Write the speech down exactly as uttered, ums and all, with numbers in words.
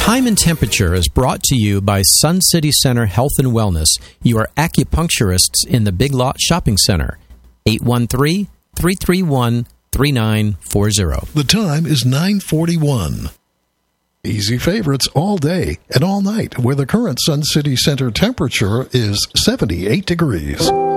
Time and Temperature is brought to you by Sun City Center Health and Wellness, your acupuncturists in the Big Lot Shopping Center. eight one three, three three one, three nine four zero. The time is nine forty-one. Easy favorites all day and all night, where the current Sun City Center temperature is seventy-eight degrees.